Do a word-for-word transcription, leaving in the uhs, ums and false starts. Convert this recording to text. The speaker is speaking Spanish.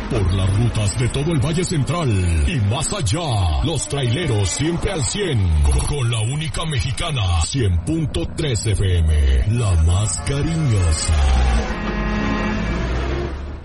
por las rutas de todo el Valle Central y más allá. Los traileros siempre al cien, con la única mexicana, cien punto tres F M, la más cariñosa.